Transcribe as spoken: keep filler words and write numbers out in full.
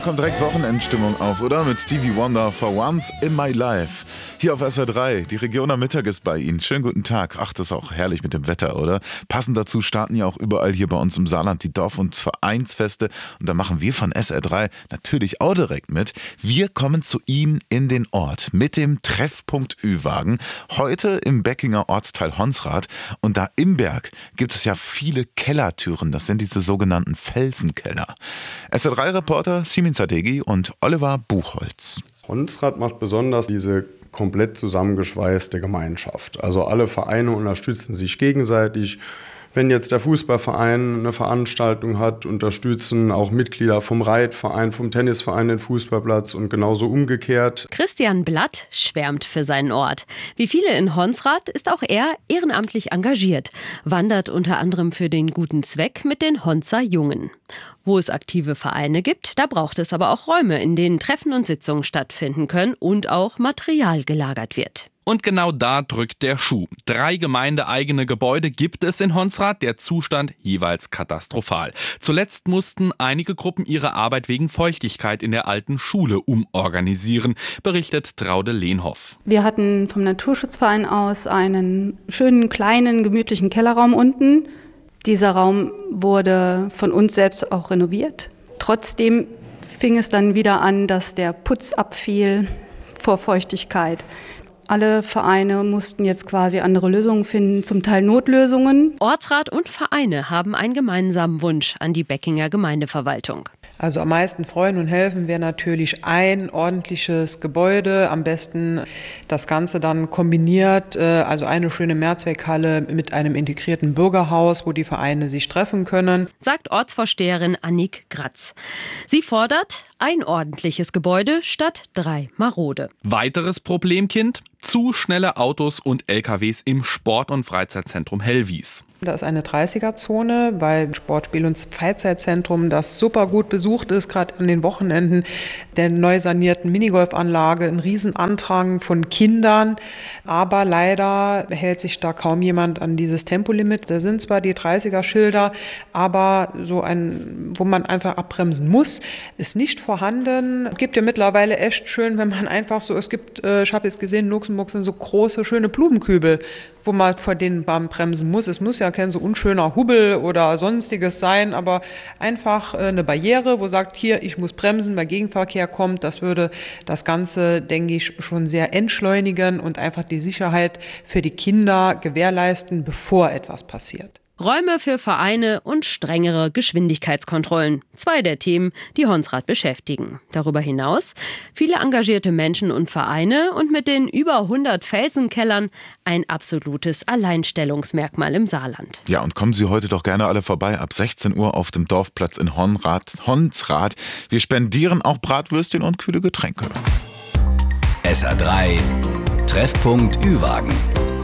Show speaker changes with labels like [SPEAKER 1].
[SPEAKER 1] kommt direkt Wochenendstimmung auf, oder? Mit Stevie Wonder, For Once in My Life. Hier auf S R drei, die Region am Mittag ist bei Ihnen. Schönen guten Tag. Ach, das ist auch herrlich mit dem Wetter, oder? Passend dazu starten ja auch überall hier bei uns im Saarland die Dorf- und Vereinsfeste. Und da machen wir von S R drei natürlich auch direkt mit. Wir kommen zu Ihnen in den Ort mit dem Treffpunkt Ü-Wagen. Heute im Beckinger Ortsteil Honsrath. Und da im Berg gibt es ja viele Kellertüren. Das sind diese sogenannten Felsenkeller. S R drei-Reporter Simin Zadegi und Oliver Buchholz.
[SPEAKER 2] Honsrath macht besonders diese komplett zusammengeschweißte Gemeinschaft. Also alle Vereine unterstützen sich gegenseitig. Wenn jetzt der Fußballverein eine Veranstaltung hat, unterstützen auch Mitglieder vom Reitverein, vom Tennisverein den Fußballplatz und genauso umgekehrt.
[SPEAKER 3] Christian Blatt schwärmt für seinen Ort. Wie viele in Honsrath ist auch er ehrenamtlich engagiert, wandert unter anderem für den guten Zweck mit den Honser Jungen. Wo es aktive Vereine gibt, da braucht es aber auch Räume, in denen Treffen und Sitzungen stattfinden können und auch Material gelagert wird.
[SPEAKER 4] Und genau da drückt der Schuh. Drei gemeindeeigene Gebäude gibt es in Honsrath, der Zustand jeweils katastrophal. Zuletzt mussten einige Gruppen ihre Arbeit wegen Feuchtigkeit in der alten Schule umorganisieren, berichtet Traude Lehnhoff.
[SPEAKER 5] Wir hatten vom Naturschutzverein aus einen schönen, kleinen, gemütlichen Kellerraum unten. Dieser Raum wurde von uns selbst auch renoviert. Trotzdem fing es dann wieder an, dass der Putz abfiel vor Feuchtigkeit. Alle Vereine mussten jetzt quasi andere Lösungen finden, zum Teil Notlösungen.
[SPEAKER 3] Ortsrat und Vereine haben einen gemeinsamen Wunsch an die Beckinger Gemeindeverwaltung.
[SPEAKER 6] Also am meisten freuen und helfen wäre natürlich ein ordentliches Gebäude, am besten das Ganze dann kombiniert, also eine schöne Mehrzweckhalle mit einem integrierten Bürgerhaus, wo die Vereine sich treffen können.
[SPEAKER 3] Sagt Ortsvorsteherin Annik Gratz. Sie fordert ein ordentliches Gebäude statt drei marode.
[SPEAKER 4] Weiteres Problemkind? Zu schnelle Autos und L K Ws im Sport- und Freizeitzentrum Hellwies.
[SPEAKER 6] Da ist eine dreißiger-Zone beim Sportspiel- und Freizeitzentrum, das super gut besucht ist, gerade an den Wochenenden der neu sanierten Minigolfanlage. Ein Riesenandrang von Kindern, aber leider hält sich da kaum jemand an dieses Tempolimit. Da sind zwar die dreißiger-Schilder, aber so ein, wo man einfach abbremsen muss, ist nicht vorhanden. Es gibt ja mittlerweile echt schön, wenn man einfach so, es gibt, ich habe jetzt gesehen, Luxemburg sind so große, schöne Blumenkübel, wo man vor denen man bremsen muss. Es muss ja kein so unschöner Hubbel oder sonstiges sein, aber einfach eine Barriere, wo sagt, hier, ich muss bremsen, weil Gegenverkehr kommt. Das würde das Ganze, denke ich, schon sehr entschleunigen und einfach die Sicherheit für die Kinder gewährleisten, bevor etwas passiert.
[SPEAKER 3] Räume für Vereine und strengere Geschwindigkeitskontrollen. Zwei der Themen, die Honsrath beschäftigen. Darüber hinaus viele engagierte Menschen und Vereine und mit den über hundert Felsenkellern ein absolutes Alleinstellungsmerkmal im Saarland.
[SPEAKER 1] Ja, und kommen Sie heute doch gerne alle vorbei ab sechzehn Uhr auf dem Dorfplatz in Honsrath. Honsrath. Wir spendieren auch Bratwürstchen und kühle Getränke.
[SPEAKER 7] S R drei Treffpunkt Ü-Wagen.